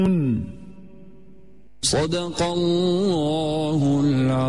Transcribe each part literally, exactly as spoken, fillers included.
صدق الله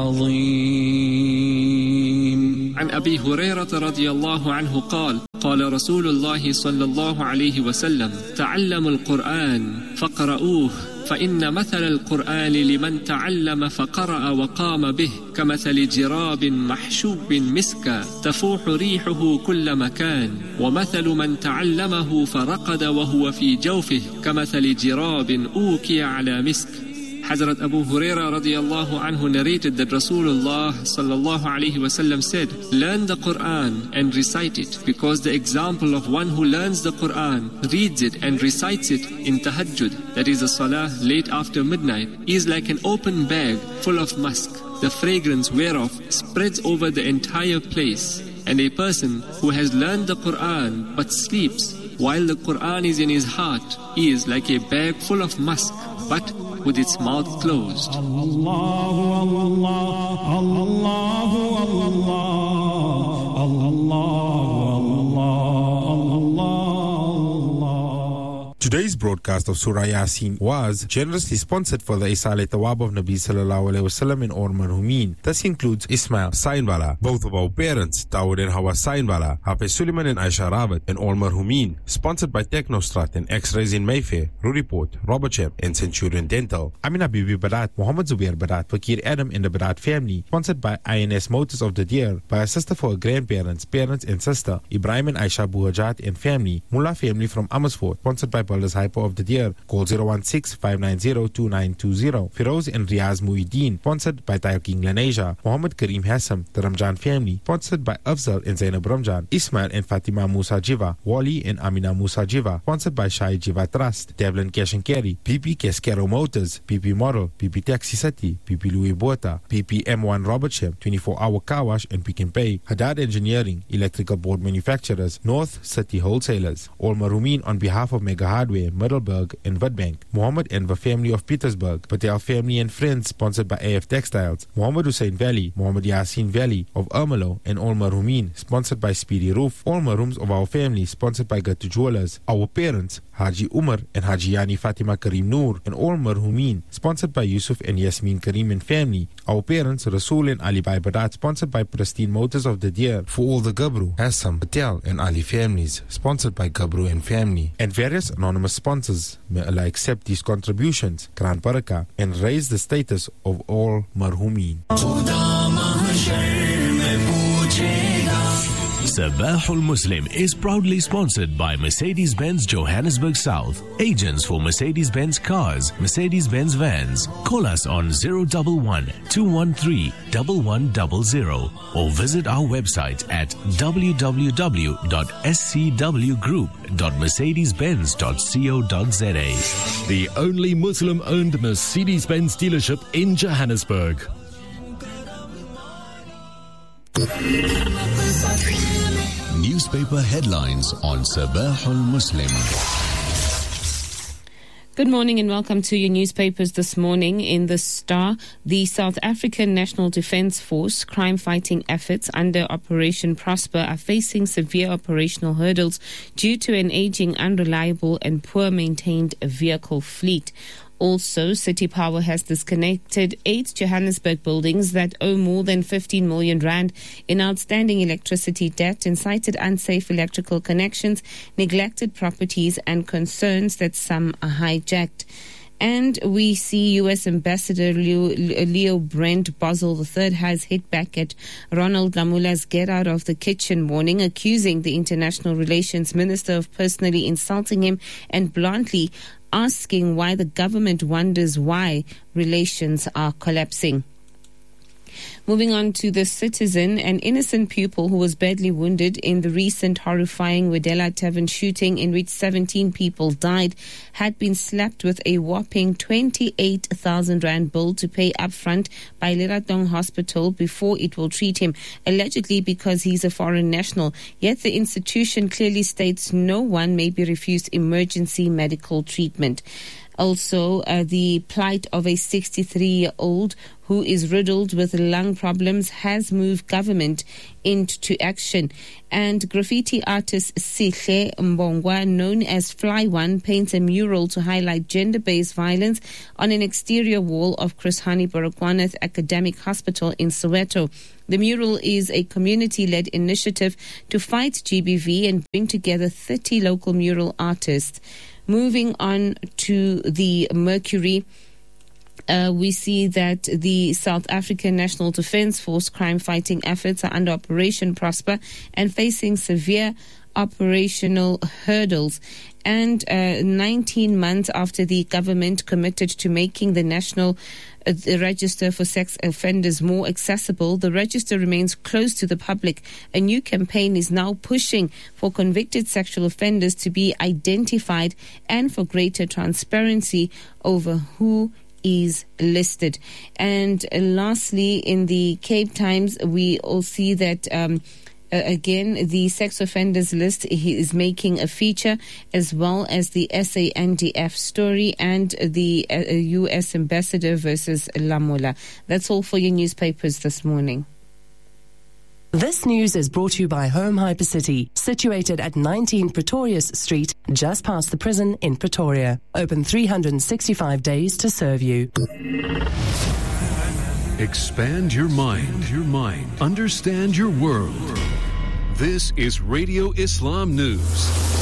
العظيم. عن أبي هريرة رضي الله عنه قال قال رسول الله صلى الله عليه وسلم تعلموا القرآن فقرؤوه فإن مثل القرآن لمن تعلم فقرأ وقام به كمثل جراب محشوب مسكا تفوح ريحه كل مكان ومثل من تعلمه فرقد وهو في جوفه كمثل جراب أوكي على مسك. Hazrat Abu Huraira radiallahu anhu narrated that Rasulullah sallallahu alayhi wasallam said, learn the Quran and recite it, because the example of one who learns the Quran, reads it and recites it in tahajjud, that is a salah late after midnight, is like an open bag full of musk, the fragrance whereof spreads over the entire place. And a person who has learned the Quran but sleeps while the Quran is in his heart is like a bag full of musk, but with its mouth closed. Allahu Allah, Allahu Allah, Allahu Allah. Today's broadcast of Surah Yasin was generously sponsored for the Isale Tawab of Nabi Sallallahu Alaihi Wasallam in Or Marhumin. This includes Ismail Sainwala, both of our parents, Dawood and Hawa Sainwala, Hafiz Suleiman and Aisha Rawat, and Or Marhumin. Sponsored by Technostrat and X-Rays in Mayfair, Ruriport, Robertsham, and Centurion Dental. Amina Bibi Barat, Muhammad Zubair Barat, Fakir Adam and the Barat family. Sponsored by I N S Motors of the Deer, by a sister for her grandparents, parents and sister, Ibrahim and Aisha Buhajat and family. Mullah family from Amersfoort. Sponsored by Baldas Hyper of the Deer. Call zero one six, five nine zero, two nine two zero. Firoz and Riaz Muhyiddin. Sponsored by Tayo King Laneja. Muhammad Kareem Hassam, the Ramjan family. Sponsored by Afzal and Zainab Ramjan. Ismail and Fatima Musa Jiva. Wali and Amina Musa Jiva. Sponsored by Shai Jiva Trust. Devlin Cash and Carry. P P Cascaro Motors. P P Model. P P Taxi City. P P Louis Bota. P P M one Robertsham. twenty-four hour car wash and Pick and Pay. Haddad Engineering. Electrical board manufacturers. North City Wholesalers. All Marumin on behalf of Mega Hardware, Middelburg and Witbank. Muhammad Enver family of Petersburg. Patel family and friends, sponsored by A F Textiles. Muhammad Hussein Valley. Muhammad Yasin Valley of Ermelo and All Marumin, sponsored by Speedy Roof. All Marums of our family, sponsored by Gatu Jewelers. Our parents, Haji Umar and Haji Yani Fatima Karim Noor and All Marhumin, sponsored by Yusuf and Yasmin Karim and family. Our parents, Rasul and Ali Bai Badat, sponsored by Pristine Motors of the Deer. For all the Gabru, Hassam, Patel and Ali families, sponsored by Gabru and family. And various anonymous sponsors. May Allah accept these contributions, Quran Barakah, and raise the status of all Marhumin. Sabahul Muslim is proudly sponsored by Mercedes-Benz Johannesburg South. Agents for Mercedes-Benz cars, Mercedes-Benz vans. Call us on zero one one, two one three, one one zero zero or visit our website at w w w dot s c w group dot mercedes benz dot co dot z a. The only Muslim-owned Mercedes-Benz dealership in Johannesburg. Newspaper headlines on Sabahul Muslim. Good morning and welcome to your newspapers this morning. In the Star, the South African National Defence Force crime-fighting efforts under Operation Prosper are facing severe operational hurdles due to an aging, unreliable and poor-maintained vehicle fleet. Also, City Power has disconnected eight Johannesburg buildings that owe more than fifteen million rand in outstanding electricity debt and cited unsafe electrical connections, neglected properties and concerns that some are hijacked. And we see U S Ambassador Leo, Leo Brent Boswell the third has hit back at Ronald Lamula's get out of the kitchen warning, accusing the International Relations Minister of personally insulting him and bluntly asking why the government wonders why relations are collapsing. Moving on to The Citizen, an innocent pupil who was badly wounded in the recent horrifying Wedella Tavern shooting in which seventeen people died had been slapped with a whopping twenty-eight thousand rand bill to pay upfront by Leratong Hospital before it will treat him, allegedly because he's a foreign national. Yet the institution clearly states no one may be refused emergency medical treatment. Also, uh, the plight of a sixty-three-year-old who who is riddled with lung problems, has moved government into action. And graffiti artist Sihle Mbongwa, known as Fly One, paints a mural to highlight gender-based violence on an exterior wall of Chris Hani Baragwanath Academic Hospital in Soweto. The mural is a community-led initiative to fight G B V and bring together thirty local mural artists. Moving on to the Mercury, Uh, we see that the South African National Defence Force crime-fighting efforts are under Operation Prosper and facing severe operational hurdles. And uh, nineteen months after the government committed to making the National uh, the Register for Sex Offenders more accessible, the register remains closed to the public. A new campaign is now pushing for convicted sexual offenders to be identified and for greater transparency over who is listed. And uh, lastly, in the Cape Times, we all see that um, uh, again, the sex offenders list is making a feature, as well as the S A N D F story and the uh, U S ambassador versus Lamola. That's all for your newspapers this morning. This news is brought to you by Home Hypercity, situated at nineteen Pretorius Street, just past the prison in Pretoria. Open three hundred sixty-five days to serve you. Expand your mind, your mind. Understand your world. This is Radio Islam News.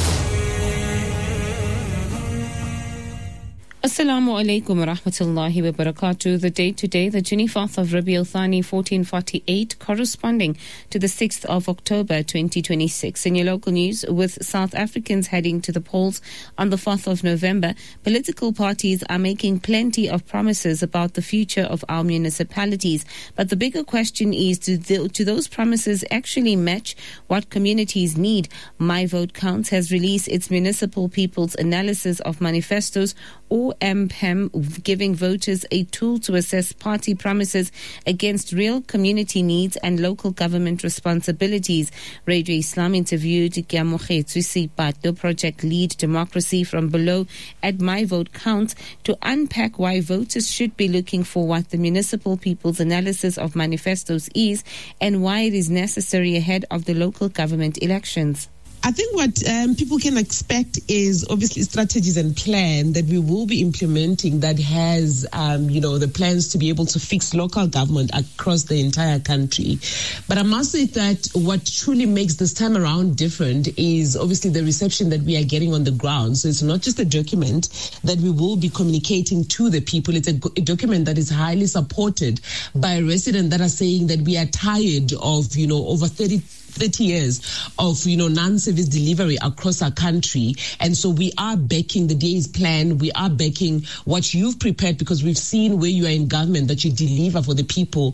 Assalamu alaikum wa rahmatullahi wa barakatuh. The date today, the twenty-fourth of Rabi al-Thani, fourteen forty-eight, corresponding to the sixth of October, twenty twenty-six. In your local news, with South Africans heading to the polls on the fourth of November, political parties are making plenty of promises about the future of our municipalities. But the bigger question is, do, the, do those promises actually match what communities need? My Vote Counts has released its Municipal People's Analysis of Manifestos, or M P E M, giving voters a tool to assess party promises against real community needs and local government responsibilities. Radio Islam interviewed Giamokgetsu Sipato, project lead Democracy from Below at My Vote Counts, to unpack why voters should be looking for what the Municipal People's Analysis of Manifestos is and why it is necessary ahead of the local government elections. I think what um, people can expect is obviously strategies and plan that we will be implementing that has, um, you know, the plans to be able to fix local government across the entire country. But I must say that what truly makes this time around different is obviously the reception that we are getting on the ground. So it's not just a document that we will be communicating to the people. It's a, a document that is highly supported by residents that are saying that we are tired of, you know, over thirty thirty years of, you know, non-service delivery across our country. And so we are backing the day's plan. We are backing what you've prepared, because we've seen where you are in government that you deliver for the people.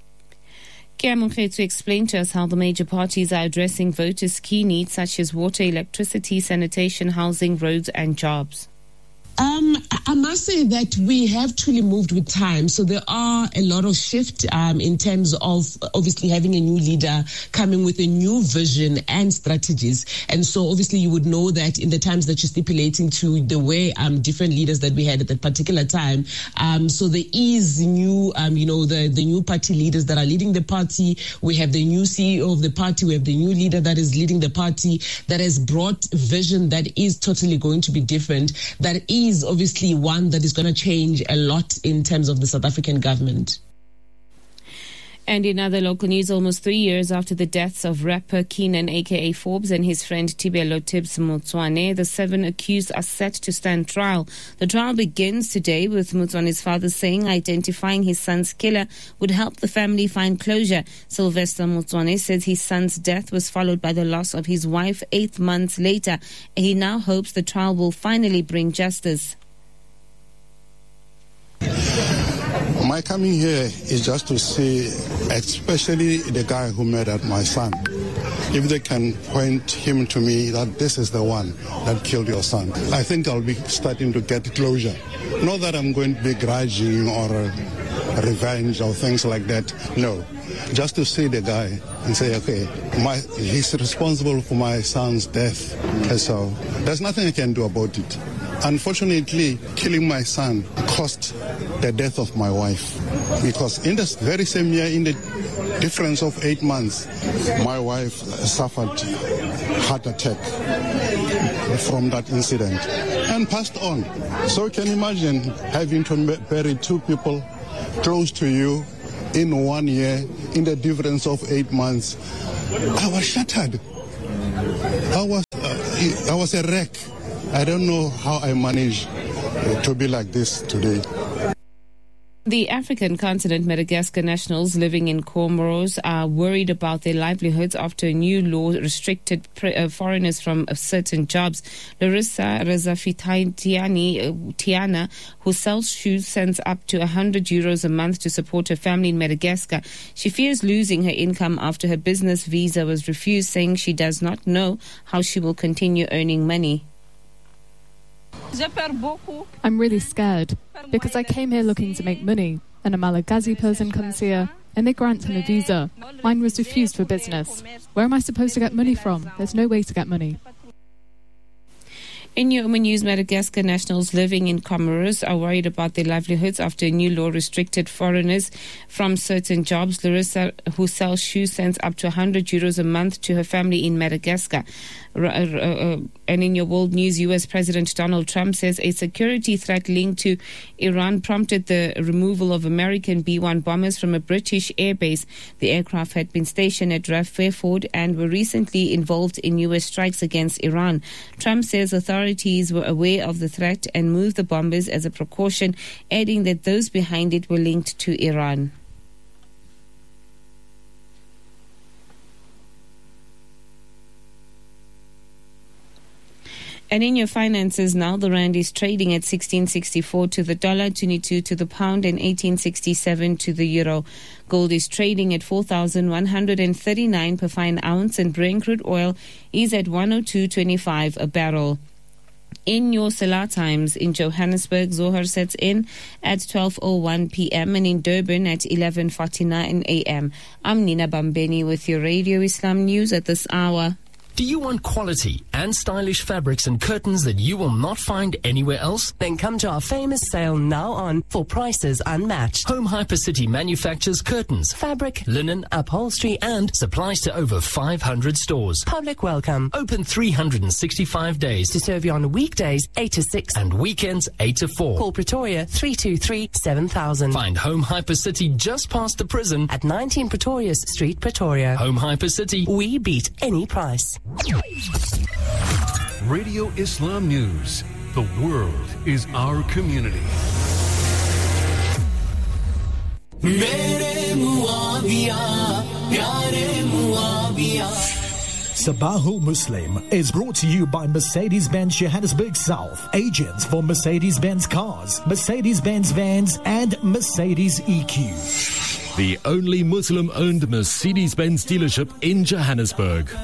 Kiamukhe to explain to us how the major parties are addressing voters' key needs such as water, electricity, sanitation, housing, roads and jobs. Um, I must say that we have truly moved with time. So there are a lot of shift um, in terms of obviously having a new leader coming with a new vision and strategies. And so obviously you would know that in the times that you're stipulating to the way um, different leaders that we had at that particular time. Um, so there is new, um, you know, the, the new party leaders that are leading the party. We have the new C E O of the party. We have the new leader that is leading the party that has brought vision that is totally going to be different. That is is obviously one that is going to change a lot in terms of the South African government. And in other local news, almost three years after the deaths of rapper Keenan, a k a. Forbes, and his friend Tibelo Tibbs Motswane, the seven accused are set to stand trial. The trial begins today with Motswane's father saying identifying his son's killer would help the family find closure. Sylvester Motswane says his son's death was followed by the loss of his wife eight months later. He now hopes the trial will finally bring justice. My coming here is just to see, especially the guy who murdered my son, if they can point him to me that this is the one that killed your son. I think I'll be starting to get closure. Not that I'm going to be grudging or uh, revenge or things like that. No, just to see the guy and say, okay, my, he's responsible for my son's death. And so there's nothing I can do about it. Unfortunately, killing my son cost the death of my wife, because in the very same year, in the difference of eight months, my wife suffered heart attack from that incident and passed on. So you can imagine having to bury two people close to you in one year, in the difference of eight months. I was shattered. I was, uh, I was a wreck. I don't know how I managed to be like this today. The African continent Madagascar nationals living in Comoros are worried about their livelihoods after a new law restricted pre- uh, foreigners from uh, certain jobs. Larissa Rezafitaitiani Tiana, who sells shoes, sends up to one hundred euros a month to support her family in Madagascar. She fears losing her income after her business visa was refused, saying she does not know how she will continue earning money. I'm really scared because I came here looking to make money, and a Malagasy person comes here and they grant him a visa. Mine was refused for business. Where am I supposed to get money from? There's no way to get money. In your news, Madagascar nationals living in Comoros are worried about their livelihoods after a new law restricted foreigners from certain jobs. Larissa, who sells shoes, sends up to one hundred euros a month to her family in Madagascar. Uh, uh, and in your world news, U S President Donald Trump says a security threat linked to Iran prompted the removal of American B one bombers from a British airbase. The aircraft had been stationed at Raf Fairford and were recently involved in U S strikes against Iran. Trump says authorities were aware of the threat and moved the bombers as a precaution, adding that those behind it were linked to Iran. And in your finances now, the rand is trading at sixteen sixty-four to the dollar, twenty-two to the pound, and eighteen sixty-seven to the euro. Gold is trading at four thousand one hundred thirty-nine per fine ounce, and Brent crude oil is at one oh two twenty-five a barrel. In your Salah times, in Johannesburg, Zohar sets in at twelve oh one p.m. and in Durban at eleven forty-nine a.m. I'm Nina Bambeni with your Radio Islam News at this hour. Do you want quality and stylish fabrics and curtains that you will not find anywhere else? Then come to our famous sale now on for prices unmatched. Home Hypercity manufactures curtains, fabric, linen, upholstery, and supplies to over five hundred stores. Public welcome. Open three hundred sixty-five days to serve you on weekdays eight to six and weekends eight to four. Call Pretoria three two three, seven thousand. Find Home Hypercity just past the prison at nineteen Pretorius Street, Pretoria. Home Hypercity. We beat any price. Radio Islam News. The world is our community. Sabahul Muslim is brought to you by Mercedes-Benz Johannesburg South, agents for Mercedes-Benz cars, Mercedes-Benz vans, and Mercedes E Q. The only Muslim-owned Mercedes-Benz dealership in Johannesburg.